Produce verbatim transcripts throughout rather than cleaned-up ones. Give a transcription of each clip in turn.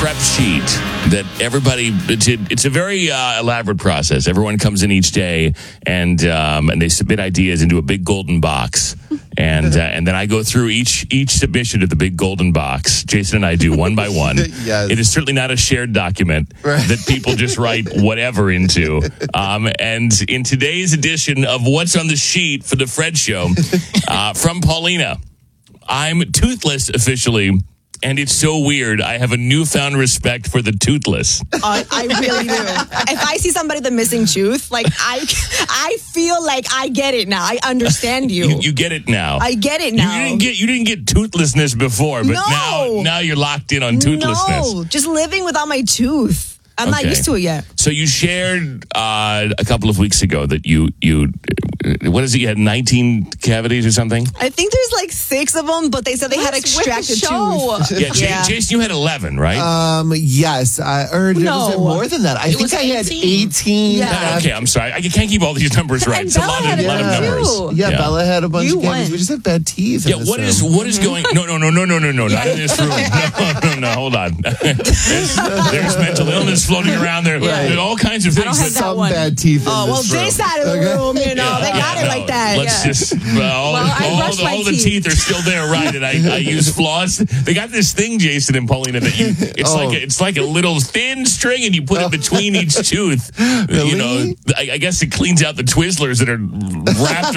prep sheet that everybody, it's a, it's a very uh, elaborate process. Everyone comes in each day and um, and they submit ideas into a big golden box. And uh, and then I go through each each submission to the big golden box. Jason and I do one by one. Yes. It is certainly not a shared document Right. that people just write whatever into. Um, and in today's edition of What's on the Sheet for the Fred Show, uh, from Paulina, I'm toothless officially. And it's so weird. I have a newfound respect for the toothless. Uh, I really do. If I see somebody with a missing tooth, like I, I feel like I get it now. I understand you. You, you get it now. I get it You now. didn't get you didn't get toothlessness before, but No. now now you're locked in on toothlessness. No, just living without my tooth. I'm not Okay. used to it yet. So you shared uh, a couple of weeks ago that you you what is it? You had nineteen cavities or something? I think there's like six of them, but they said they had What's with the extracted show? tooth. Yeah, J- Yeah. Jason, you had eleven, right? Um, yes, I, or No. was it more than that? I think was I had eighteen. eighteen. Yeah. Uh, okay, I'm sorry. I can't keep all these numbers right. And It's a Bella lot had of, a lot of bunch numbers. too. Yeah, Bella had a bunch You of cavities. won. We just had bad teeth. in Yeah, this what is room. what is going? No, no, no, no, no, no, no, not in this room. No, no, no. Hold on. There's, there's mental illness floating around there. Right. There's all kinds of I don't things. have that- that Some one. bad teeth in Oh, well, this room. this side of the Okay. room, you know, they Yeah, got it no, like that. Let's yeah. just well, all, Well, I all, brush the, my all the teeth. teeth are still there, right? And I, I use floss. They got this thing, Jason and Paulina, that you it's Oh. like a, it's like a little thin string, and you put it between each tooth. You know, Really? I, I guess it cleans out the Twizzlers that are wrapped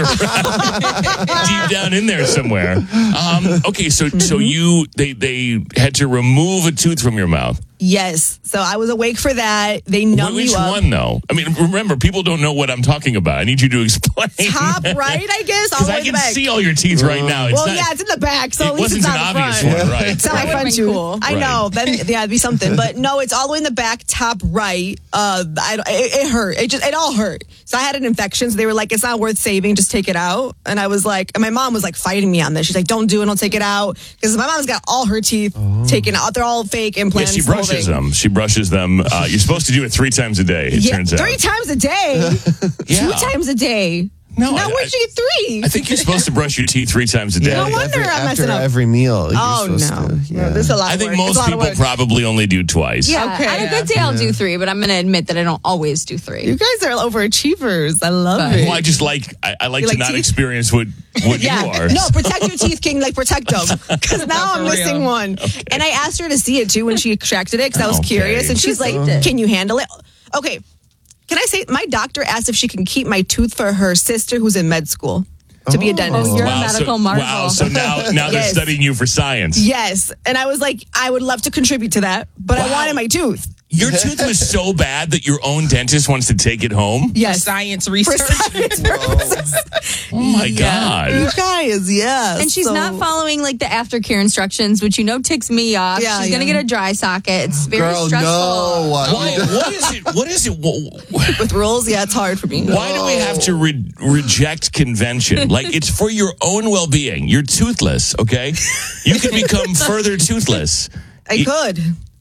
around deep down in there somewhere. Um, okay, so so you they they had to remove a tooth from your mouth. Yes. So I was awake for that. They numb Which you up. one though? I mean, remember, people don't know what I'm talking about. I need you to explain. Top right, I guess. All Because the way I in the can back. see all your teeth right now. It's well, not, yeah, it's in the back, so it at least wasn't it's an not the obvious front. one, right? It's not right. my front been tooth. cool. I Right. know. Then yeah, it'd be something. But no, it's all the way in the back, top right. Uh, I, it, it hurt. It just it all hurt. So I had an infection. So they were like, "It's not worth saving. Just take it out." And I was like, and my mom was like fighting me on this. She's like, "Don't do it. Don't take it out." Because my mom's got all her teeth taken out. They're all fake Yeah, implants. she the whole brushes thing. them. She brushes them. Uh, you're supposed to do it three times a day, it Yeah, turns out. three times a day. Yeah. Two times a day. No, now I- where'd you get three? I think you're supposed to brush your teeth three times a day. No wonder every, I'm after messing up. every meal. you're Oh no, supposed to- no, yeah. this is a lot. I of think work. It's most a lot of people work. probably only do twice. Yeah, Okay. on a good day I'll do three, but I'm going to admit that I don't always do three. You guys are overachievers. I love But- it. Well, I just like I, I like You to like not teeth? experience what what yeah. you are. No, protect your teeth, King. Like, protect them. Because now I'm missing one. And I asked her to see it, too, when she extracted it, because I was Okay. curious. And she's like, Uh-huh. can you handle it? Okay. Can I say, my doctor asked if she can keep my tooth for her sister who's in med school to be a dentist. Oh, you're Wow, a medical so, marvel. Wow, so now now they're Yes. studying you for science. Yes. And I was like, I would love to contribute to that, but I Wow. wanted my tooth. Your tooth was so bad that your own dentist wants to take it home? Yes. Science For research. science purposes. Oh my You God. guys, yeah. And she's So- not following like the aftercare instructions, which you know ticks me off. Yeah, she's going to yeah. get a dry socket. It's very Girl, stressful. no. Why, what is it? What is it? Wh- with rules. Yeah, it's hard for me. Why do we have to re- reject convention? Like, it's for your own well-being. You're toothless, okay? You could become further toothless. I could.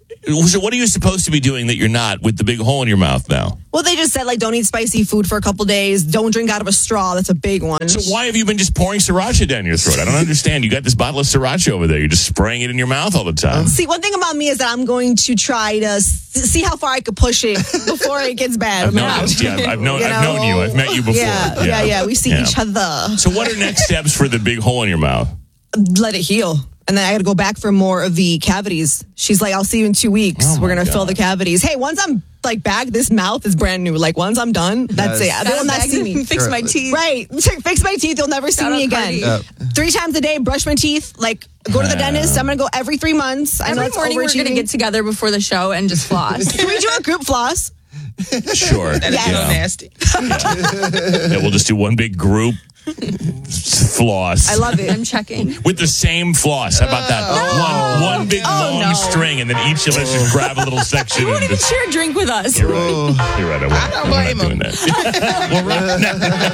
So what are you supposed to be doing that you're not with the big hole in your mouth now? Well, they just said, like, don't eat spicy food for a couple days. Don't drink out of a straw. That's a big one. So why have you been just pouring sriracha down your throat? I don't understand. You got this bottle of sriracha over there. You're just spraying it in your mouth all the time. See, one thing about me is that I'm going to try to s- see how far I could push it before it gets bad. I've noticed. Yeah, I've known. You I've known you. know? I've met you before. Yeah, yeah, yeah. We see Yeah. each other. So what are next steps for the big hole in your mouth? Let it heal. And then I got to go back for more of the cavities. She's like, I'll see you in two weeks. Oh We're my going to fill God. the cavities. Hey, once I'm like back, this mouth is brand new. Like once I'm done, that's Yes. it. They will not see me. Fix my Right. teeth. Right. Fix my teeth. You'll never see Shout me out again. Cardi. Yep. Three times a day, brush my teeth. Like, go to the dentist. I'm going to go every three months. I know Every it's morning we're going to overachieving. get together before the show and just floss. Can we do a group floss? Sure. That is so Yeah. nasty. Yeah, we'll just do one big group floss. I love it. I'm checking. With the same floss. How about that? One one big Oh, long no. string, and then each of us just grab a little section. You won't and even just, share a drink with us. you're right. You're right. I won't. I don't I'm not blame doing that. Well, right now-